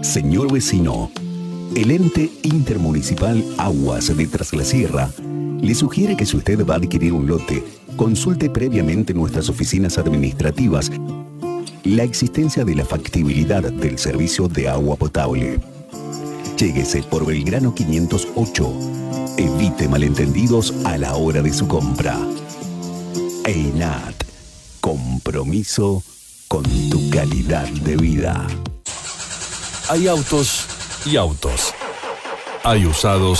Señor vecino, el ente intermunicipal Aguas de Tras la Sierra le sugiere que si usted va a adquirir un lote, consulte previamente nuestras oficinas administrativas la existencia de la factibilidad del servicio de agua potable. Lléguese por Belgrano 508. Evite malentendidos a la hora de su compra. EINAT. Compromiso con tu calidad de vida. Hay autos y autos. Hay usados